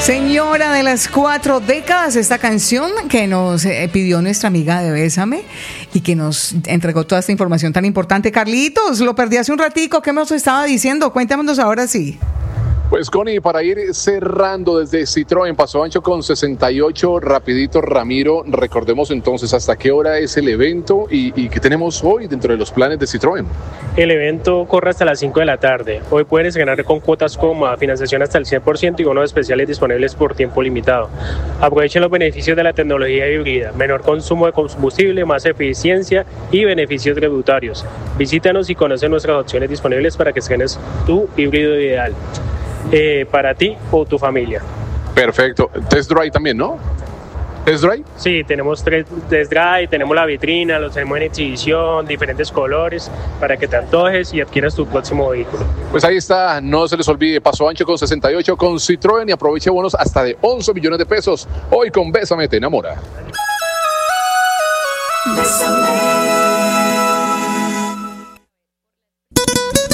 Señora de las 4 décadas, esta canción que nos pidió nuestra amiga de Bésame y que nos entregó toda esta información tan importante. Carlitos, lo perdí hace un ratico, ¿qué nos estaba diciendo? Cuéntanos ahora sí. Pues Connie, para ir cerrando desde Citroën, Paso Ancho con 68, rapidito Ramiro, recordemos entonces hasta qué hora es el evento y qué tenemos hoy dentro de los planes de Citroën. El evento corre hasta las 5 de la tarde. Hoy puedes ganar con cuotas cómodas, financiación hasta el 100% y bonos especiales disponibles por tiempo limitado. Aprovechen los beneficios de la tecnología híbrida, menor consumo de combustible, más eficiencia y beneficios tributarios. Visítanos y conoce nuestras opciones disponibles para que escojas tu híbrido ideal. Para ti o tu familia. Perfecto. Test Drive también, ¿no? ¿Test Drive? Sí, tenemos 3 Test Drive, tenemos la vitrina, los tenemos en exhibición, diferentes colores, para que te antojes y adquieras tu próximo vehículo. Pues ahí está, no se les olvide, Paso Ancho con 68 con Citroën y aproveche bonos hasta de 11 millones de pesos. Hoy con Bésame te enamora. Bésame.